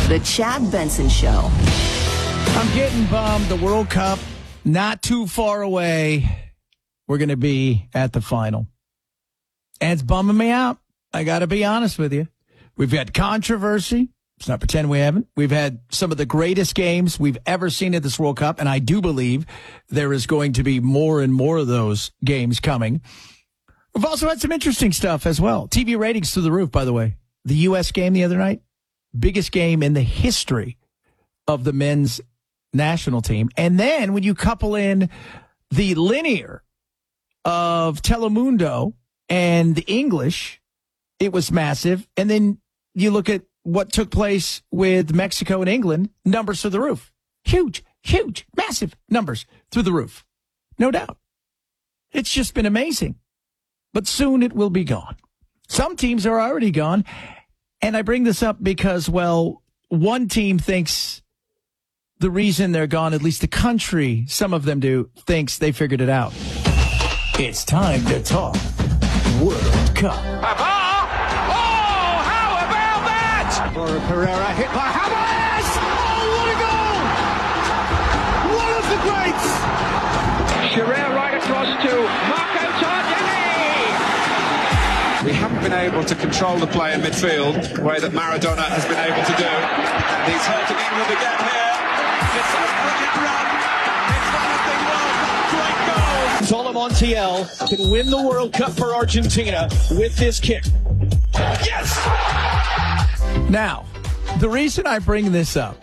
The Chad Benson Show. I'm getting bummed. The World Cup, not too far away. We're going to be at the final. And it's bumming me out. I got to be honest with you. We've had controversy. Let's not pretend we haven't. We've had some of the greatest games we've ever seen at this World Cup, and I do believe there is going to be more and more of those games coming. We've also had some interesting stuff as well. TV ratings through the roof, by the way. The U.S. game the other night, biggest game in the history of the men's national team. And then when you couple in the linear of Telemundo and the English, it was massive. And then you look at what took place with Mexico and England, numbers through the roof. Huge, massive numbers through the roof. No doubt. It's just been amazing. But soon it will be gone. Some teams are already gone. And I bring this up because, well, one team thinks the reason they're gone, at least the country, some of them do, thinks they figured it out. It's time to talk World Cup. Oh, how about that? Laura Pereira hit by Havertz. Oh, what a goal! One of the greats. Shearer right across to Marco Tardelli. We haven't been able to control the play in midfield the way that Maradona has been able to do. And he's hurting England again here. It's a brilliant run. It's one of the World Cup's great goals. Tolo Montiel can win the World Cup for Argentina with this kick. Yes! Now, the reason I bring this up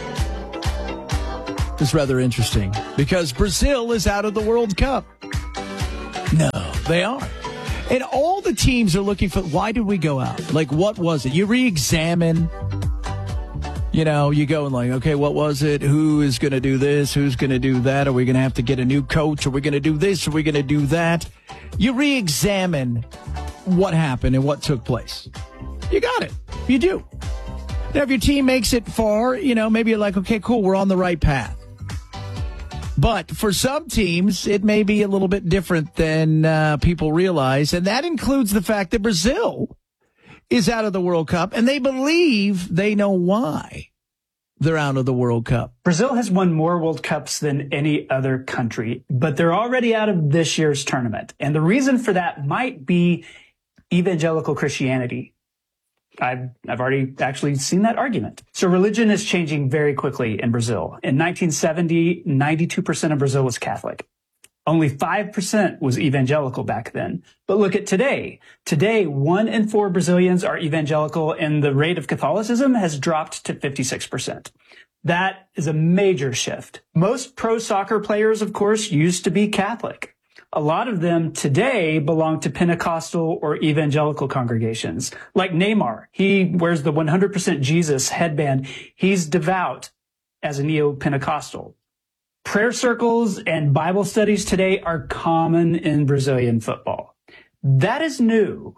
is rather interesting because Brazil is out of the World Cup. No, they aren't. And all the teams are looking for, why did we go out? Like, what was it? You re-examine, you go and like, okay, what was it? Who is going to do this? Who's going to do that? Are we going to have to get a new coach? Are we going to do this? Are we going to do that? You re-examine what happened and what took place. You got it. You do. Now, if your team makes it far, maybe you're like, okay, cool, we're on the right path. But for some teams, it may be a little bit different than people realize. And that includes the fact that Brazil is out of the World Cup, and they believe they know why they're out of the World Cup. Brazil has won more World Cups than any other country, but they're already out of this year's tournament. And the reason for that might be evangelical Christianity. I've already actually seen that argument. So religion is changing very quickly in Brazil. In 1970, 92% of Brazil was Catholic. Only 5% was evangelical back then. But look at today. Today, 1 in 4 Brazilians are evangelical, and the rate of Catholicism has dropped to 56%. That is a major shift. Most pro soccer players, of course, used to be Catholic. A lot of them today belong to Pentecostal or evangelical congregations. Like Neymar, he wears the 100% Jesus headband. He's devout as a neo-Pentecostal. Prayer circles and Bible studies today are common in Brazilian football. That is new.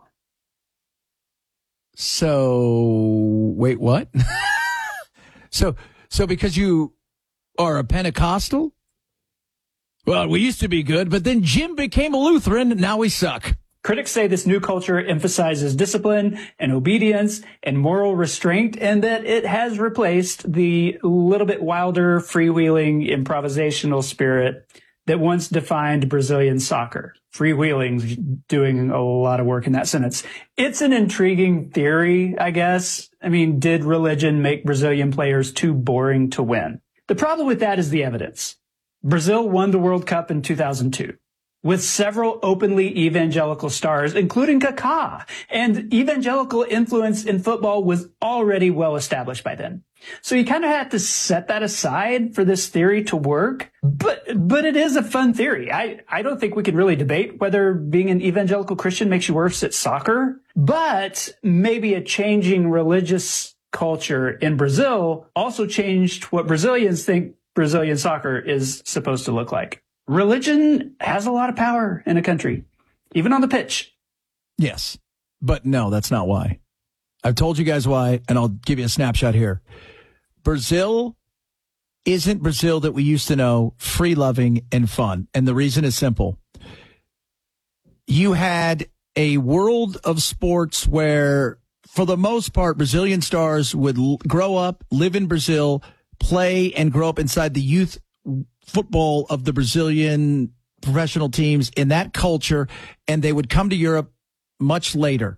So, wait, what? So because you are a Pentecostal? Well, we used to be good, but then Jim became a Lutheran, and now we suck. Critics say this new culture emphasizes discipline and obedience and moral restraint, and that it has replaced the little bit wilder, freewheeling, improvisational spirit that once defined Brazilian soccer. Freewheeling, doing a lot of work in that sentence. It's an intriguing theory, I guess. I mean, did religion make Brazilian players too boring to win? The problem with that is the evidence. Brazil won the World Cup in 2002 with several openly evangelical stars, including Kaká, and evangelical influence in football was already well established by then. So you kind of have to set that aside for this theory to work, but it is a fun theory. I don't think we can really debate whether being an evangelical Christian makes you worse at soccer, but maybe a changing religious culture in Brazil also changed what Brazilians think Brazilian soccer is supposed to look like. Religion has a lot of power in a country, even on the pitch. Yes, but no, that's not why. I've told you guys why, and I'll give you a snapshot here. Brazil isn't Brazil that we used to know, free-loving and fun. And the reason is simple. You had a world of sports where for the most part, Brazilian stars would grow up, live in Brazil, play and grow up inside the youth football of the Brazilian professional teams in that culture, and they would come to Europe much later.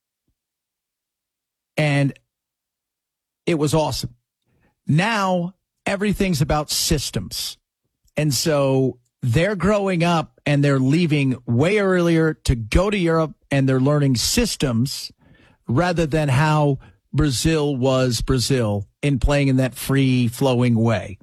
And it was awesome. Now, everything's about systems. And so they're growing up and they're leaving way earlier to go to Europe, and they're learning systems rather than how Brazil was Brazil in playing in that free-flowing way.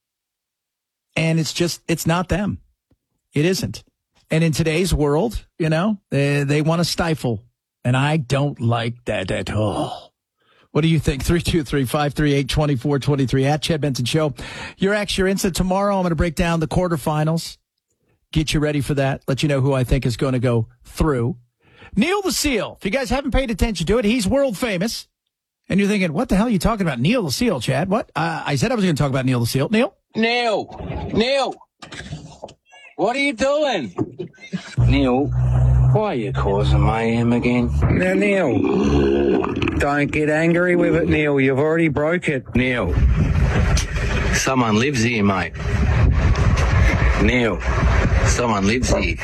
And it's not them. It isn't. And in today's world, they want to stifle. And I don't like that at all. What do you think? 323-538-2423 at Chad Benson Show. Your X, your Insta. Tomorrow I'm going to break down the quarterfinals. Get you ready for that. Let you know who I think is going to go through. Neil the Seal. If you guys haven't paid attention to it, he's world famous. And you're thinking, what the hell are you talking about? Neil the Seal, Chad. What? I said I was going to talk about Neil the Seal. Neil? Neil, what are you doing? Neil, why are you causing mayhem again? Now, Neil, don't get angry with it, Neil. You've already broke it. Neil, someone lives here, mate. Neil, someone lives here.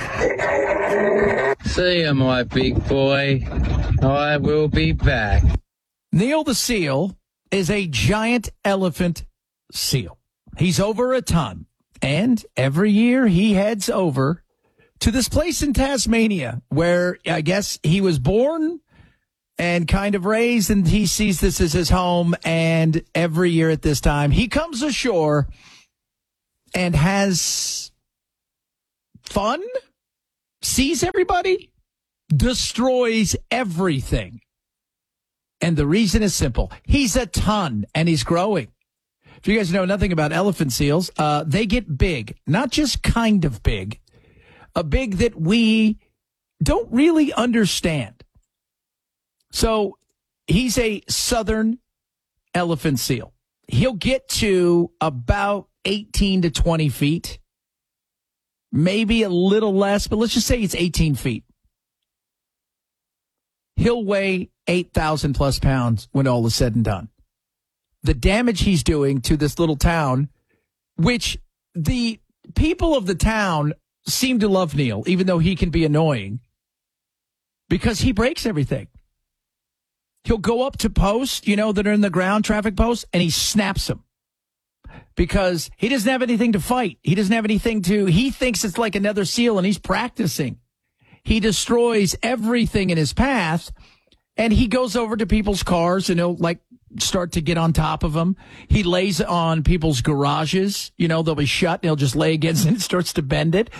See you, my big boy. I will be back. Neil the Seal is a giant elephant seal. He's over a ton. And every year he heads over to this place in Tasmania where I guess he was born and kind of raised, and he sees this as his home. And every year at this time, he comes ashore and has fun, sees everybody, destroys everything. And the reason is simple. He's a ton and he's growing. If you guys know nothing about elephant seals, they get big, not just kind of big, a big that we don't really understand. So he's a southern elephant seal. He'll get to about 18 to 20 feet, maybe a little less, but let's just say it's 18 feet. He'll weigh 8,000 plus pounds when all is said and done. The damage he's doing to this little town, which the people of the town seem to love Neil, even though he can be annoying, because he breaks everything. He'll go up to posts, that are in the ground, traffic posts, and he snaps them because he doesn't have anything to fight. He doesn't have anything he thinks it's like another seal, and he's practicing. He destroys everything in his path, and he goes over to people's cars and he'll start to get on top of them. He lays on people's garages. They'll be shut and he'll just lay against it and starts to bend it.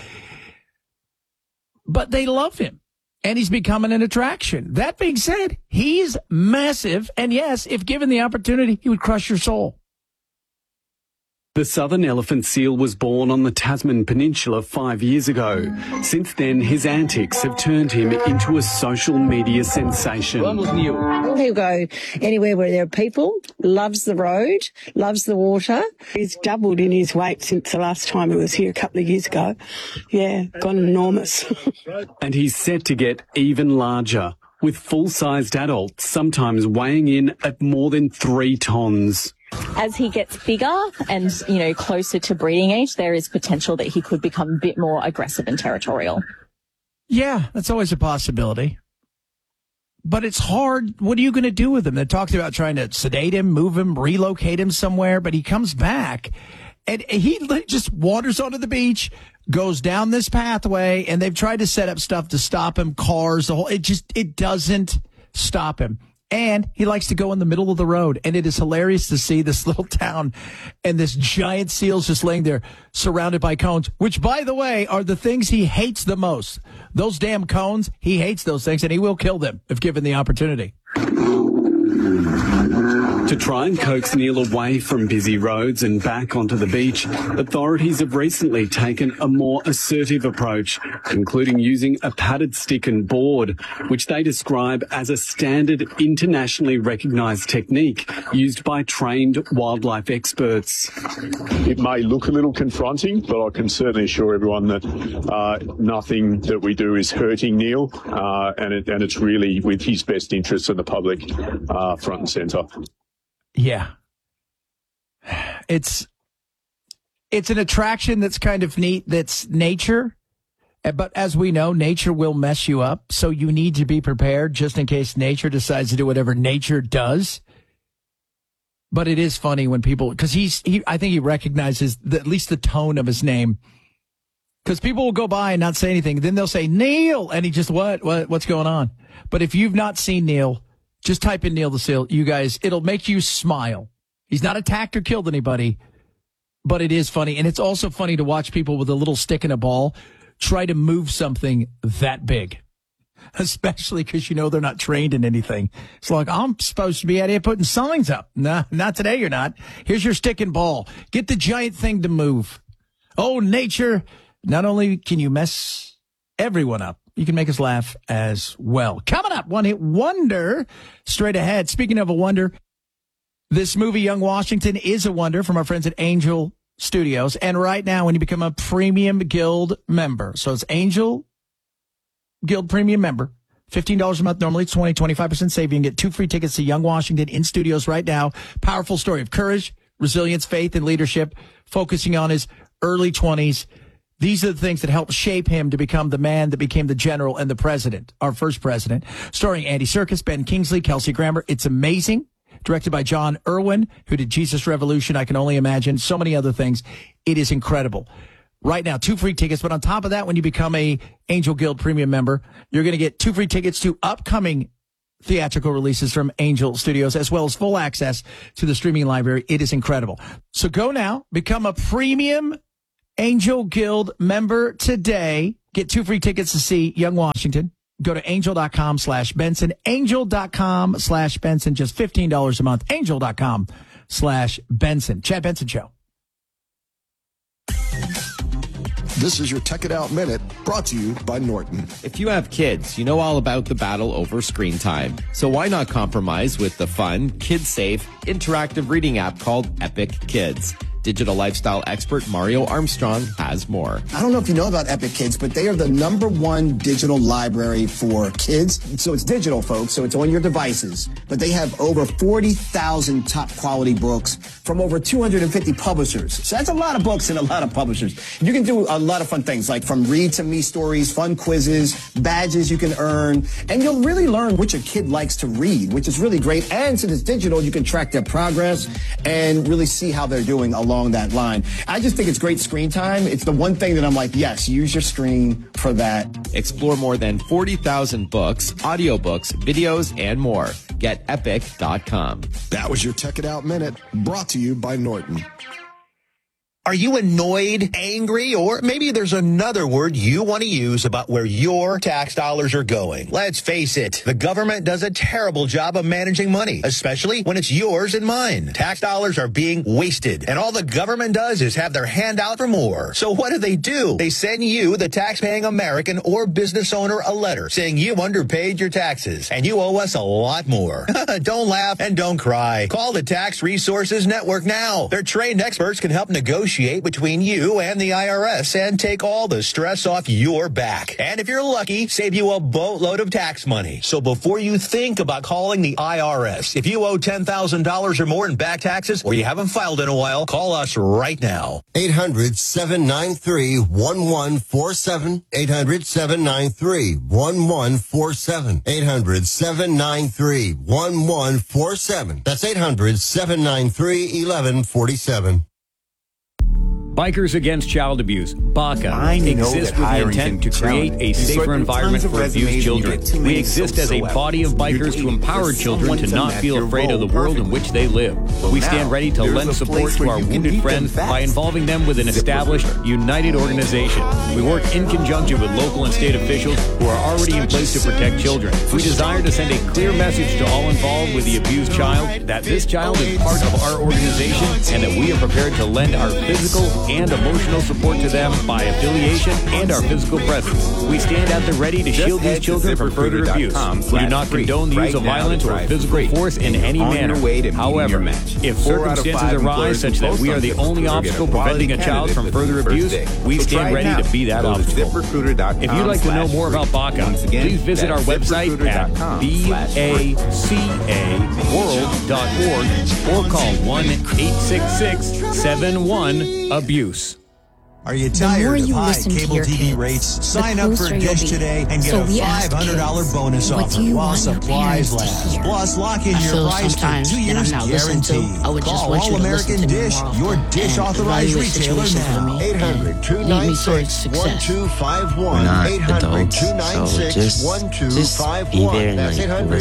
But they love him and he's becoming an attraction. That being said, he's massive. And yes, if given the opportunity, he would crush your soul. The southern elephant seal was born on the Tasman Peninsula 5 years ago. Since then, his antics have turned him into a social media sensation. He'll go anywhere where there are people, loves the road, loves the water. He's doubled in his weight since the last time he was here a couple of years ago. Yeah, gone enormous. And he's set to get even larger, with full-sized adults sometimes weighing in at more than 3 tons. As he gets bigger and, closer to breeding age, there is potential that he could become a bit more aggressive and territorial. Yeah, that's always a possibility. But it's hard. What are you going to do with him? They talked about trying to sedate him, move him, relocate him somewhere, but he comes back and he just wanders onto the beach, goes down this pathway, and they've tried to set up stuff to stop him, cars, it doesn't stop him. And he likes to go in the middle of the road. And it is hilarious to see this little town and this giant seal's just laying there surrounded by cones, which, by the way, are the things he hates the most. Those damn cones, he hates those things, and he will kill them if given the opportunity. To try and coax Neil away from busy roads and back onto the beach, authorities have recently taken a more assertive approach, including using a padded stick and board, which they describe as a standard internationally recognised technique used by trained wildlife experts. It may look a little confronting, but I can certainly assure everyone that nothing that we do is hurting Neil, and it's really with his best interests of the public front and centre. Yeah. It's an attraction that's kind of neat, that's nature. But as we know, nature will mess you up. So you need to be prepared just in case nature decides to do whatever nature does. But it is funny when people, because I think he recognizes at least the tone of his name. Because people will go by and not say anything. Then they'll say, Neil. And he just, what's going on? But if you've not seen Neil, just type in Neil the Seal. You guys, it'll make you smile. He's not attacked or killed anybody, but it is funny. And it's also funny to watch people with a little stick and a ball try to move something that big, especially because you know they're not trained in anything. It's like, I'm supposed to be out here putting signs up. Nah, not today, you're not. Here's your stick and ball. Get the giant thing to move. Oh, nature. Not only can you mess everyone up, you can make us laugh as well. Coming up, One Hit Wonder straight ahead. Speaking of a wonder, this movie, Young Washington, is a wonder from our friends at Angel Studios. And right now, when you become a Premium Guild member, so it's Angel Guild Premium member, $15 a month. Normally it's 25% saving. You can get 2 free tickets to Young Washington in studios right now. Powerful story of courage, resilience, faith, and leadership, focusing on his early 20s. These are the things that helped shape him to become the man that became the general and the president, our first president. Starring Andy Serkis, Ben Kingsley, Kelsey Grammer. It's amazing. Directed by John Irwin, who did Jesus Revolution, I Can Only Imagine, so many other things. It is incredible. Right now, 2 free tickets. But on top of that, when you become a Angel Guild Premium member, you're going to get 2 free tickets to upcoming theatrical releases from Angel Studios, as well as full access to the streaming library. It is incredible. So go now, become a Premium Angel Guild member today. Get 2 free tickets to see Young Washington. Go to angel.com/Benson, angel.com/Benson, just $15 a month, angel.com/Benson. Chad Benson Show. This is your Tech It Out Minute, brought to you by Norton. If you have kids, you know all about the battle over screen time. So why not compromise with the fun, kid-safe, interactive reading app called Epic Kids? Digital lifestyle expert Mario Armstrong has more. I don't know if you know about Epic Kids, but they are the #1 digital library for kids. So it's digital, folks, so it's on your devices. But they have over 40,000 top quality books from over 250 publishers. So that's a lot of books and a lot of publishers. You can do a lot of fun things, like from read to me stories, fun quizzes, badges you can earn, and you'll really learn what your kid likes to read, which is really great. And since it's digital, you can track their progress and really see how they're doing along that line. I just think it's great screen time. It's the one thing that I'm like, yes, use your screen for that. Explore more than 40,000 books, audiobooks, videos, and more. Get epic.com. That was your Tech It Out Minute, brought to you by Norton. Are you annoyed, angry, or maybe there's another word you want to use about where your tax dollars are going? Let's face it, the government does a terrible job of managing money, especially when it's yours and mine. Tax dollars are being wasted, and all the government does is have their hand out for more. So what do? They send you, the tax-paying American or business owner, a letter saying you underpaid your taxes, and you owe us a lot more. Don't laugh and don't cry. Call the Tax Resources Network now. Their trained experts can help negotiate between you and the IRS and take all the stress off your back. And if you're lucky, save you a boatload of tax money. So before you think about calling the IRS, if you owe $10,000 or more in back taxes or you haven't filed in a while, call us right now. 800-793-1147. 800-793-1147. 800-793-1147. That's 800-793-1147. Bikers Against Child Abuse, BACA, exists with the intent to create a safer environment for abused children. We exist as a body of bikers to empower children to not feel afraid of the world in which they live. We stand ready to lend support to our wounded friends by involving them with an established, united organization. We work in conjunction with local and state officials who are already in place to protect children. We desire to send a clear message to all involved with the abused child that this child is part of our organization and that we are prepared to lend our physical and emotional support to them by affiliation and our physical presence. We stand at the ready to shield these children from further abuse. We do not condone the use of violence or physical force in any manner. However, if circumstances arise such that we are the only obstacle preventing a child from further abuse, we stand ready to be that obstacle. If you'd like to know more about BACA, please visit our website at bacaworld.org or call 1-866-71-ABUSE. Are you tired of high cable TV rates? Sign up for Dish today and get a $500 bonus offer while supplies last. Plus, lock in your price for 2 years guaranteed. Call All American Dish, your Dish authorized retailer now. 800-296-1251. 800-296-1251. That's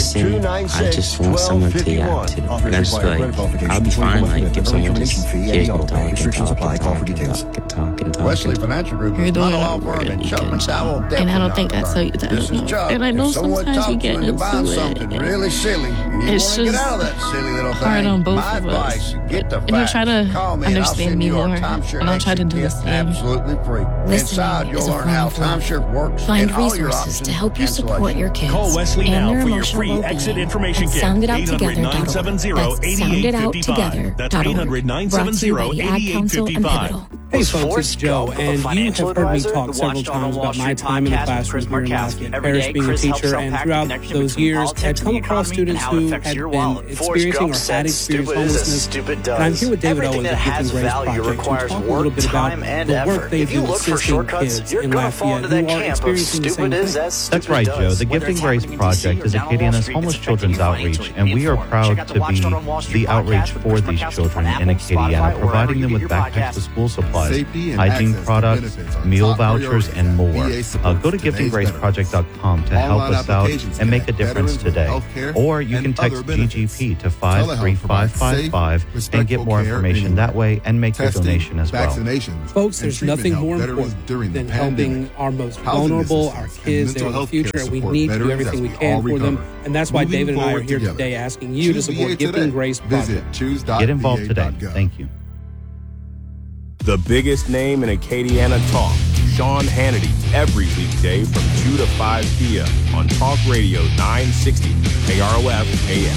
800-296-1251. That's like, I'll be fine. Like, if someone just restrictions apply. Call for details. Wesley Financial Group. You're the one and I don't think I tell you that enough. And I know sometimes you get into it. Really silly. It's just hard on both of us. And you try to understand me more, and I'll try to do the same. Absolutely free. Listening is a form of love. Find resources to help you support your kids Call Wesley and now their for your emotional free exit well-being information at kit. soundedouttogether.org. That's soundedouttogether.org. Brought to you by the Ad Council and Pivotal. Hey folks, it's Joe, and you have heard me talk several times about my time in the classroom here in Lafayette Parish being a teacher, and throughout those years, I've come across students who had been experiencing or had experienced homelessness. And I'm here with David Owens at Gifting Grace Project to talk a little bit about the work they do assisting kids in Lafayette who are experiencing the same thing. That's right, Joe. The Gifting Grace Project is Acadiana's homeless children's outreach, and we are proud to be the outreach for these children in Acadiana, providing them with backpacks with school supplies, hygiene products, meal vouchers, and more. Go to giftinggraceproject.com to help us out and make a difference today. Or you can text GGP to 53555 and get more information that way and make your donation as well. Folks, there's nothing more important than helping our most vulnerable, our kids, they're the future, and we need to do everything we can for them. And that's why David and I are here today asking you to support Gifting Grace Project. Get involved today. Thank you. The biggest name in Acadiana talk, Sean Hannity, every weekday from 2 to 5 p.m. on Talk Radio 960 KROF AM.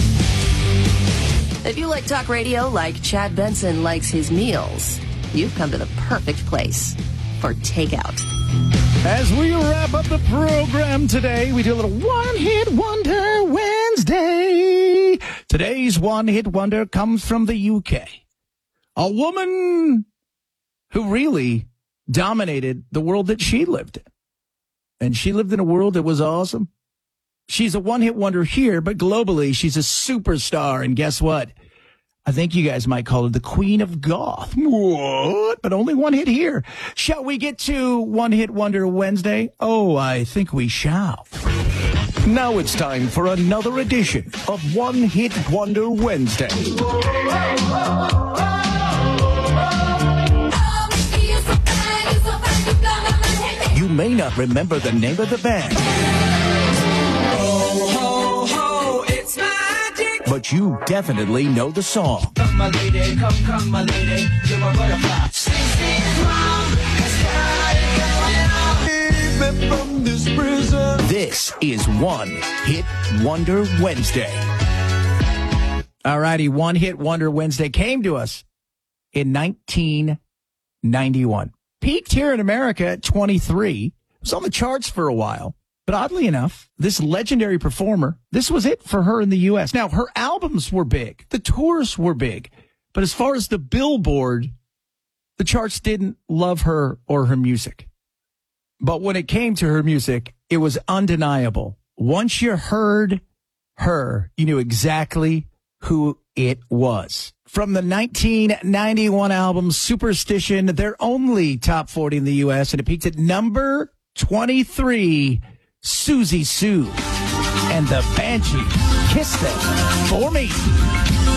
If you like talk radio like Chad Benson likes his meals, you've come to the perfect place for takeout. As we wrap up the program today, we do a little one-hit wonder Wednesday. Today's one-hit wonder comes from the UK. A woman who really dominated the world that she lived in. And she lived in a world that was awesome. She's a one-hit wonder here, but globally, she's a superstar. And guess what? I think you guys might call her the Queen of Goth. What? But only one hit here. Shall we get to One Hit Wonder Wednesday? Oh, I think we shall. Now it's time for another edition of One Hit Wonder Wednesday. You may not remember the name of the band. Ho, ho, ho, it's magic. But you definitely know the song. Come, my lady, come, my lady. You're my butterfly. Sing, sing, come. Let's get it going on. Leave me from this prison. This is One Hit Wonder Wednesday. All righty, One Hit Wonder Wednesday came to us in 1991. Peaked here in America at 23. Was on the charts for a while. But oddly enough, this legendary performer, this was it for her in the U.S. Now, her albums were big. The tours were big. But as far as the Billboard, the charts didn't love her or her music. But when it came to her music, it was undeniable. Once you heard her, you knew exactly who it was. From the 1991 album Superstition, their only top 40 in the U.S., and it peaked at number 23, Susie Sue and the Banshee. Kiss Them For Me.